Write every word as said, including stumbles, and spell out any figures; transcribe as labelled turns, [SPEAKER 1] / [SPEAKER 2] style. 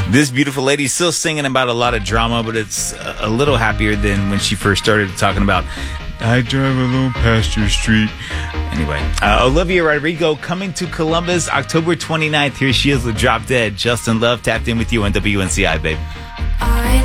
[SPEAKER 1] This beautiful lady still singing about a lot of drama, but it's a, a little happier than when she first started talking about I drive alone past your street. Anyway, uh, Olivia Rodrigo coming to Columbus October twenty-ninth. Here she is with Drop Dead. Justin Love tapped in with you on W N C I, babe.